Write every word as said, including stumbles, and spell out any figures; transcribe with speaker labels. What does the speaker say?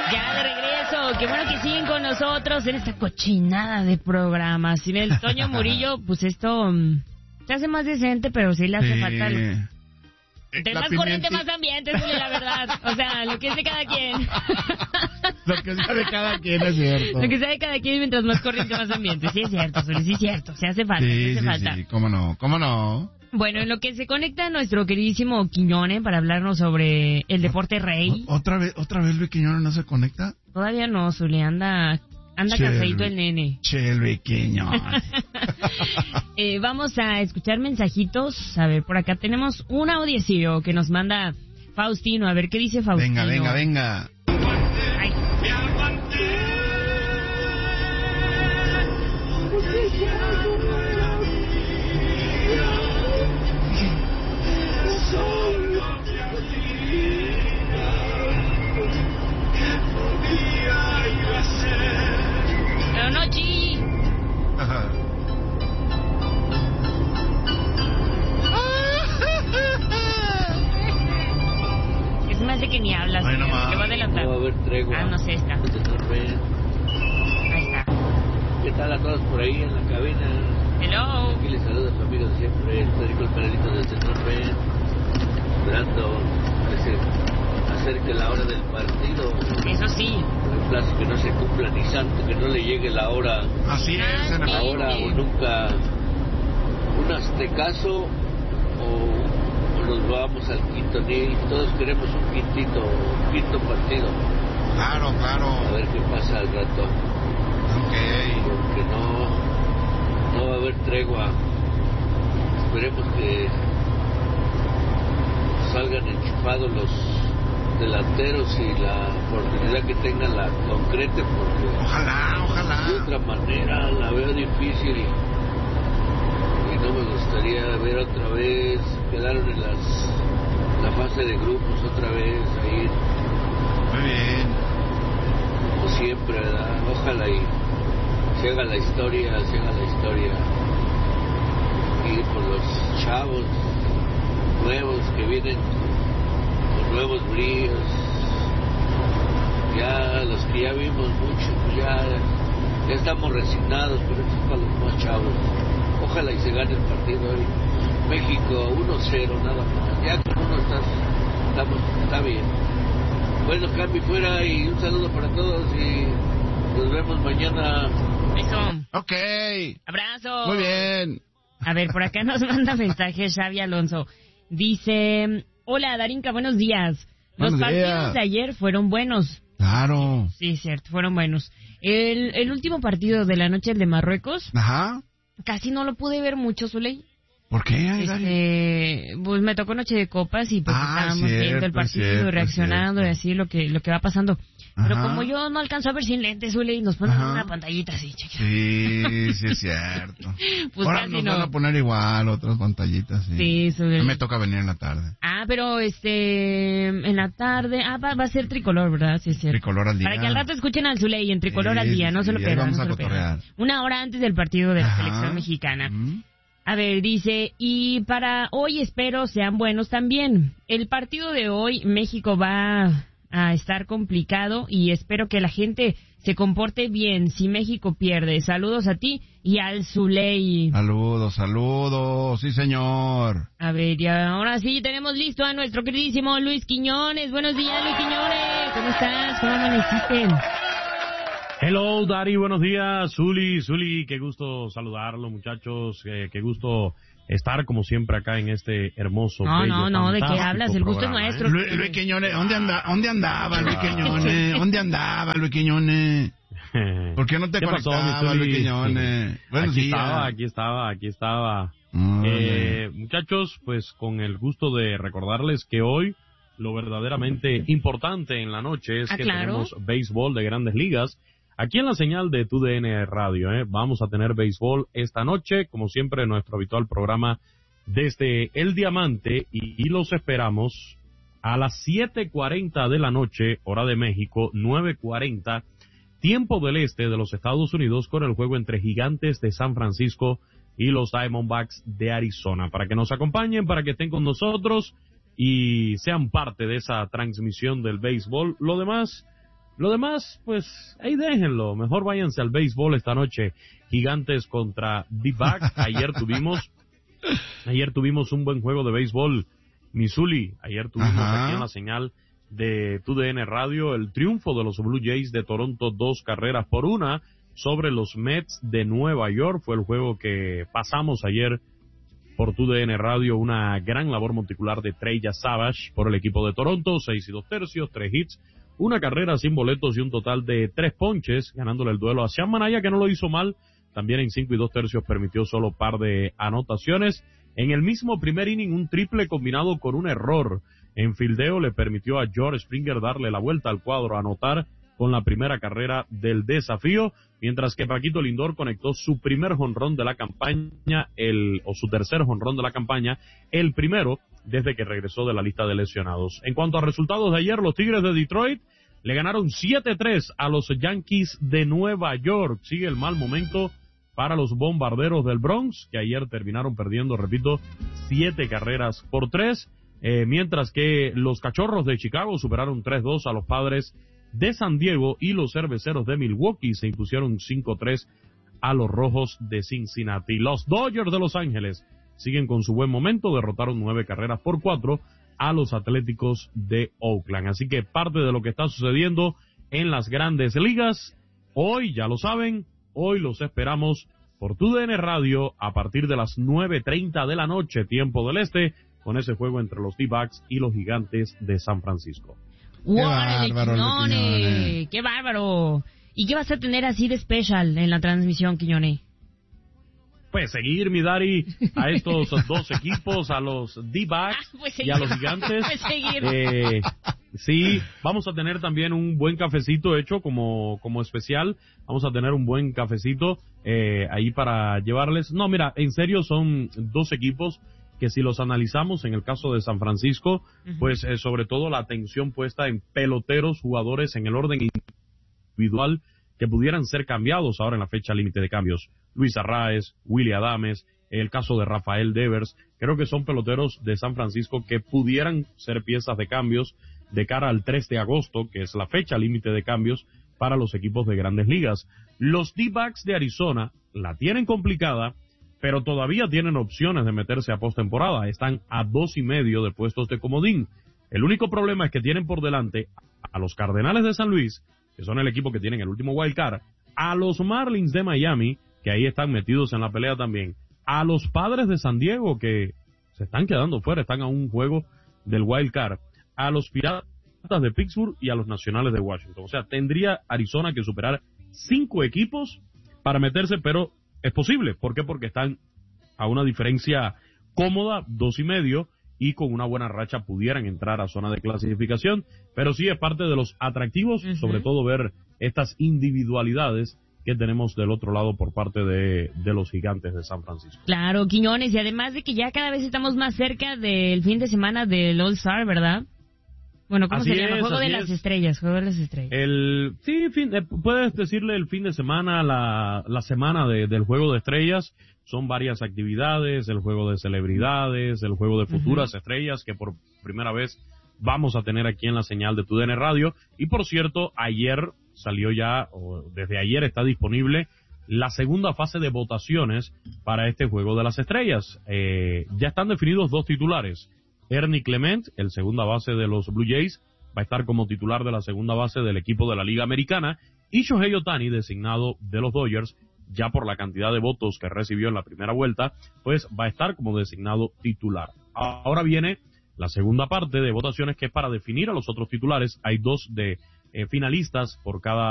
Speaker 1: Ya de regreso, qué bueno que siguen con nosotros en esta cochinada de programas. Sin el Toño Murillo, pues esto um, se hace más decente, pero sí le hace
Speaker 2: Sí.
Speaker 1: falta... El... Entre
Speaker 2: La
Speaker 1: más
Speaker 2: pimienti-
Speaker 1: corriente, más ambiente, Zuli, la verdad. O sea, lo que es de cada quien.
Speaker 2: Lo que sea de cada quien es cierto.
Speaker 1: Lo que sea de cada quien, mientras más corriente, más ambiente. Sí es cierto, Zuli, sí es cierto. Se hace falta,
Speaker 2: Sí,
Speaker 1: se hace
Speaker 2: sí,
Speaker 1: falta.
Speaker 2: sí, cómo no, cómo no.
Speaker 1: Bueno, en lo que se conecta nuestro queridísimo Quiñone para hablarnos sobre el deporte rey.
Speaker 2: O- ¿Otra vez, otra vez Luis Quiñones no se conecta?
Speaker 1: Todavía no, Zuli, anda, anda
Speaker 2: Che,
Speaker 1: cansadito el nene.
Speaker 2: Che, Luis Quiñones.
Speaker 1: eh, vamos a escuchar mensajitos. A ver, por acá tenemos un audiecillo que nos manda Faustino. A ver, ¿qué dice Faustino?
Speaker 2: Venga, venga, venga.
Speaker 1: Ay. Pero no, chi. Es más de que ni hablas.
Speaker 2: Ay, no
Speaker 1: señor,
Speaker 2: más.
Speaker 1: te voy a adelantar.
Speaker 3: No va a haber tregua.
Speaker 1: Ah, no sé, está. Ahí está.
Speaker 3: ¿Qué tal a todos por ahí en la cabina?
Speaker 1: Hello.
Speaker 3: Aquí les saluda a su amigo de siempre, el Federico el Peralito desde Norbe, esperando que se acerque la hora del partido.
Speaker 1: Eso sí.
Speaker 3: El plazo que no se cumpla ni santo, que no le llegue la hora,
Speaker 2: Así es,
Speaker 1: Ah,
Speaker 2: en
Speaker 1: sí.
Speaker 3: ahora o nunca. Un aztecaso o, o nos vamos al quinto nil. Todos queremos un quintito, un quinto partido.
Speaker 2: Claro, claro.
Speaker 3: A ver qué pasa al rato.
Speaker 2: Ok.
Speaker 3: Porque no, no va a haber tregua. Esperemos que salgan enchufados los delanteros y la oportunidad que tengan la concrete, porque
Speaker 2: Ojalá,
Speaker 3: de
Speaker 2: ojalá.
Speaker 3: otra manera la veo difícil y, y no me gustaría ver otra vez. Quedaron en las la fase de grupos otra vez ahí,
Speaker 2: Muy bien.
Speaker 3: como siempre, ¿verdad? Ojalá y se haga la historia, se haga la historia. Y por los chavos nuevos que vienen con nuevos bríos, ya los que ya vimos mucho, pues ya, ya estamos resignados, pero esto es para los más chavos. Ojalá y se gane el partido hoy. México uno cero nada más, ya con uno estás, estamos, está bien. Bueno, Cambi fuera y un saludo para todos y nos vemos mañana.
Speaker 1: Eso.
Speaker 2: Ok.
Speaker 1: Abrazo.
Speaker 2: Muy bien.
Speaker 1: A ver, por acá nos manda mensaje Xavi Alonso. Dice, hola Darinka, buenos días. Los
Speaker 2: Buenos
Speaker 1: partidos
Speaker 2: días.
Speaker 1: de ayer fueron buenos.
Speaker 2: Claro.
Speaker 1: Sí, cierto, fueron buenos. El, el último partido de la noche, el de Marruecos,
Speaker 2: Ajá.
Speaker 1: casi no lo pude ver mucho, Zuley.
Speaker 2: ¿Por qué? Ay, Dari?
Speaker 1: Este, pues me tocó Noche de Copas y pues
Speaker 2: Ah,
Speaker 1: estábamos
Speaker 2: cierto,
Speaker 1: viendo el partido,
Speaker 2: cierto,
Speaker 1: reaccionando
Speaker 2: cierto.
Speaker 1: y así lo que lo que va pasando. Pero
Speaker 2: Ajá.
Speaker 1: como yo no alcanzo a ver sin lentes, Zuley, nos ponen
Speaker 2: Ajá.
Speaker 1: una pantallita así, chiquita.
Speaker 2: Sí, sí es cierto.
Speaker 1: Pues
Speaker 2: Ahora
Speaker 1: casi
Speaker 2: nos
Speaker 1: no.
Speaker 2: van a poner igual otras pantallitas. Sí.
Speaker 1: Sí, Zuley.
Speaker 2: A mí me toca venir en la tarde.
Speaker 1: Ah, pero este, en la tarde, ah, va, va a ser tricolor, ¿verdad? Sí, es cierto.
Speaker 2: Tricolor al día.
Speaker 1: Para que al rato escuchen al Zuley en tricolor
Speaker 2: Sí,
Speaker 1: al día,
Speaker 2: sí,
Speaker 1: no se lo
Speaker 2: sí, ahí
Speaker 1: pierdan.
Speaker 2: vamos
Speaker 1: no
Speaker 2: a
Speaker 1: se lo pierdan.
Speaker 2: cotorrear.
Speaker 1: Una hora antes del partido de la
Speaker 2: Ajá.
Speaker 1: selección mexicana.
Speaker 2: Mm.
Speaker 1: A ver, dice, y para hoy espero sean buenos también. El partido de hoy, México va a estar complicado y espero que la gente se comporte bien si México pierde. Saludos a ti y al Zuley.
Speaker 2: Saludos, saludos. Sí, señor.
Speaker 1: A ver, y ahora sí tenemos listo a nuestro queridísimo Luis Quiñones. Buenos días, Luis Quiñones. ¿Cómo estás? ¿Cómo amaneciste?
Speaker 4: Hello, Dari, buenos días. Zuli, Zuli, qué gusto saludarlo, muchachos. Eh, qué gusto estar, como siempre, acá en este hermoso,
Speaker 1: No,
Speaker 4: bello,
Speaker 1: no, no, ¿de qué
Speaker 4: fantástico
Speaker 1: hablas? El gusto es
Speaker 4: programa,
Speaker 1: nuestro.
Speaker 4: ¿eh?
Speaker 2: Luis, Luis Quiñones, ¿dónde, anda, ¿dónde andaba Luis Quiñones? ¿Dónde andaba Luis Quiñones? ¿Por qué no te
Speaker 4: ¿Qué pasó,
Speaker 2: conectabas,
Speaker 4: mi
Speaker 2: Luis
Speaker 4: Zuli?
Speaker 2: Quiñones? Buenos
Speaker 4: Aquí
Speaker 2: días.
Speaker 4: estaba, aquí estaba, aquí estaba.
Speaker 2: Mm,
Speaker 4: Eh, muchachos, pues con el gusto de recordarles que hoy lo verdaderamente importante en la noche es
Speaker 1: Ah,
Speaker 4: que
Speaker 1: claro.
Speaker 4: tenemos béisbol de Grandes Ligas. Aquí en la señal de T U D N Radio, ¿eh? Vamos a tener béisbol esta noche, como siempre, nuestro habitual programa desde El Diamante, y, y los esperamos a las siete cuarenta de la noche, hora de México, nueve cuarenta, tiempo del este de los Estados Unidos, con el juego entre Gigantes de San Francisco y los Diamondbacks de Arizona. Para que nos acompañen, para que estén con nosotros y sean parte de esa transmisión del béisbol. Lo demás, Lo demás, pues, ahí déjenlo. Mejor váyanse al béisbol esta noche. Gigantes contra D-Backs. Ayer tuvimos, ayer tuvimos un buen juego de béisbol. Missouri, ayer tuvimos Ajá. aquí en la señal de T D N Radio el triunfo de los Blue Jays de Toronto, dos carreras por una sobre los Mets de Nueva York. Fue el juego que pasamos ayer por T D N Radio, una gran labor monticular de Trey Savage por el equipo de Toronto, seis y dos tercios, tres hits, una carrera sin boletos y un total de tres ponches, ganándole el duelo a Sean Manaya, que no lo hizo mal, también en cinco y dos tercios permitió solo par de anotaciones. En el mismo primer inning, un triple combinado con un error en fildeo le permitió a George Springer darle la vuelta al cuadro, anotar con la primera carrera del desafío, mientras que Paquito Lindor conectó su primer jonrón de la campaña, el o su tercer jonrón de la campaña, el primero desde que regresó de la lista de lesionados. En cuanto a resultados de ayer, los Tigres de Detroit le ganaron siete tres a los Yankees de Nueva York. Sigue el mal momento para los Bombarderos del Bronx, que ayer terminaron perdiendo, repito, siete carreras por tres, eh, mientras que los Cachorros de Chicago superaron tres dos a los Padres de San Diego y los Cerveceros de Milwaukee se impusieron cinco tres a los Rojos de Cincinnati. Los Dodgers de Los Ángeles siguen con su buen momento, derrotaron nueve carreras por cuatro a los Atléticos de Oakland. Así que parte de lo que está sucediendo en las grandes ligas, hoy ya lo saben, hoy los esperamos por T D N Radio a partir de las nueve treinta de la noche, tiempo del este, con ese juego entre los D-Backs y los Gigantes de San Francisco.
Speaker 1: ¡Qué bárbaro, Quiñone! ¡Qué bárbaro! ¿Y qué vas a tener así de especial en la transmisión, Quiñone?
Speaker 4: Pues seguir, mi Dari, a estos dos equipos, a los D-Backs ah, pues y a los Gigantes.
Speaker 1: Pues seguir.
Speaker 4: Eh, sí, vamos a tener también un buen cafecito hecho como como especial. Vamos a tener un buen cafecito eh, ahí para llevarles. No, mira, en serio son dos equipos que si los analizamos en el caso de San Francisco, uh-huh. pues eh, sobre todo la atención puesta en peloteros, jugadores en el orden individual que pudieran ser cambiados ahora en la fecha límite de cambios. Luis Arraez, Willy Adames, el caso de Rafael Devers, creo que son peloteros de San Francisco que pudieran ser piezas de cambios de cara al tres de agosto, que es la fecha límite de cambios para los equipos de grandes ligas. Los D-Backs de Arizona la tienen complicada, pero todavía tienen opciones de meterse a postemporada. Están a dos y medio de puestos de comodín. El único problema es que tienen por delante a los Cardenales de San Luis, que son el equipo que tienen el último wild card, a los Marlins de Miami, que ahí están metidos en la pelea también, a los Padres de San Diego, que se están quedando fuera, están a un juego del wild card, a los Piratas de Pittsburgh y a los Nacionales de Washington. O sea, tendría Arizona que superar cinco equipos para meterse, pero es posible. ¿Por qué? Porque están a una diferencia cómoda, dos y medio, y con una buena racha pudieran entrar a zona de clasificación, pero sí es parte de los atractivos, uh-huh. sobre todo ver estas individualidades que tenemos del otro lado por parte de, de los Gigantes de San Francisco.
Speaker 1: Claro, Quiñones, y además de que ya cada vez estamos más cerca del fin de semana del All-Star, ¿verdad? Bueno, ¿cómo así se llama? Es, Juego de las es. Estrellas, Juego de las Estrellas.
Speaker 4: El, sí, fin, eh, puedes decirle el fin de semana, la, la semana de, del Juego de Estrellas. Son varias actividades, el Juego de Celebridades, el Juego de Futuras uh-huh. Estrellas, que por primera vez vamos a tener aquí en la señal de T D N Radio. Y por cierto, ayer salió ya, o desde ayer está disponible, la segunda fase de votaciones para este Juego de las Estrellas. Eh, ya están definidos dos titulares. Ernie Clement, el segunda base de los Blue Jays, va a estar como titular de la segunda base del equipo de la Liga Americana, y Shohei Ohtani, designado de los Dodgers, ya por la cantidad de votos que recibió en la primera vuelta, pues va a estar como designado titular. Ahora viene la segunda parte de votaciones, que es para definir a los otros titulares. Hay dos de eh, finalistas por cada